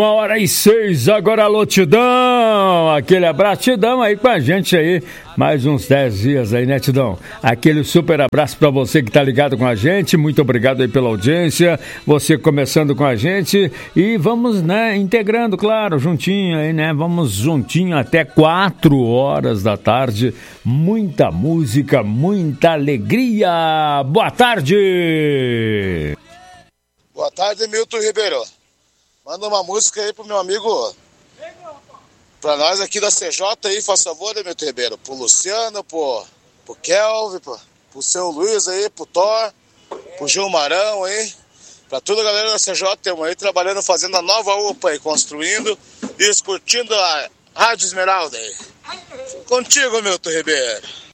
1h06, agora alô Tidão, aquele abraço, Tidão aí com a gente aí, mais uns 10 dias aí, né Tidão? Aquele super abraço pra você que tá ligado com a gente, muito obrigado aí pela audiência, você começando com a gente e vamos, né, integrando, claro, juntinho aí, né, vamos juntinho até 4 horas da tarde, muita música, muita alegria, boa tarde! Boa tarde, Milton Ribeiro. Manda uma música aí pro meu amigo, pra nós aqui da CJ aí, faz favor, né, Milton Ribeiro? Pro Luciano, pro Kelvin, pro seu Luiz aí, pro Thor, pro Gilmarão aí, pra toda a galera da CJ, temos aí trabalhando, fazendo a nova UPA aí, construindo e curtindo a Rádio Esmeralda aí. Contigo, Milton Ribeiro.